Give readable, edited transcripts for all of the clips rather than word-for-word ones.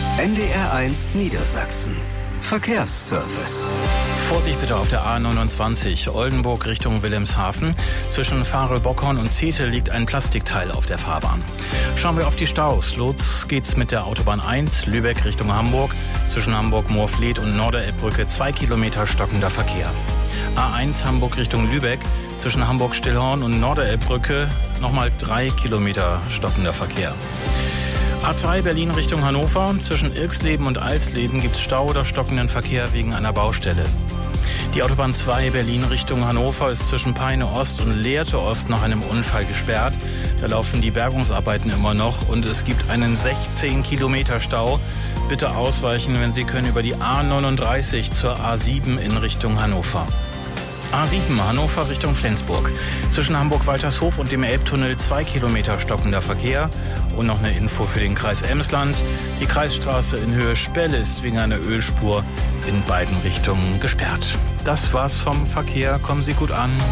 NDR1 Niedersachsen. Verkehrsservice. Vorsicht bitte auf der A29 Oldenburg Richtung Wilhelmshaven. Zwischen Farel-Bockhorn und Zetel liegt ein Plastikteil auf der Fahrbahn. Schauen wir auf die Staus. Los geht's mit der Autobahn 1 Lübeck Richtung Hamburg. Zwischen Hamburg-Moorfleet und Norderelbbrücke 2 Kilometer stockender Verkehr. A1 Hamburg Richtung Lübeck. Zwischen Hamburg-Stillhorn und Norderelbbrücke nochmal 3 Kilometer stockender Verkehr. A2 Berlin Richtung Hannover. Zwischen Irxleben und Alsleben gibt es Stau oder stockenden Verkehr wegen einer Baustelle. Die Autobahn 2 Berlin Richtung Hannover ist zwischen Peine Ost und Lehrte Ost nach einem Unfall gesperrt. Da laufen die Bergungsarbeiten immer noch und es gibt einen 16 Kilometer Stau. Bitte ausweichen, wenn Sie können, über die A39 zur A7 in Richtung Hannover. A7 Hannover Richtung Flensburg. Zwischen Hamburg-Waltershof und dem Elbtunnel 2 Kilometer stockender Verkehr. Und noch eine Info für den Kreis Emsland. Die Kreisstraße in Höhe Spelle ist wegen einer Ölspur in beiden Richtungen gesperrt. Das war's vom Verkehr. Kommen Sie gut an.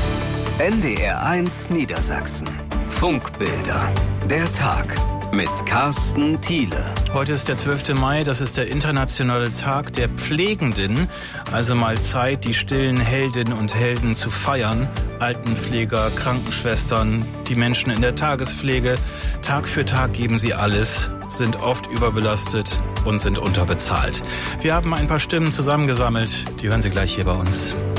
NDR1 Niedersachsen. Funkbilder. Der Tag. Mit Carsten Thiele. Heute ist der 12. Mai, das ist der internationale Tag der Pflegenden. Also mal Zeit, die stillen Heldinnen und Helden zu feiern. Altenpfleger, Krankenschwestern, die Menschen in der Tagespflege. Tag für Tag geben sie alles, sind oft überbelastet und sind unterbezahlt. Wir haben ein paar Stimmen zusammengesammelt, die hören Sie gleich hier bei uns.